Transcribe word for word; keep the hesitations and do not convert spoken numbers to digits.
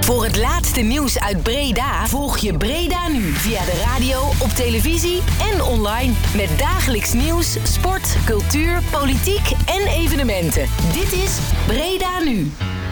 Voor het laatste nieuws uit Breda volg je Breda Nu via de radio, op televisie en online. Met dagelijks nieuws, sport, cultuur, politiek en evenementen. Dit is Breda Nu.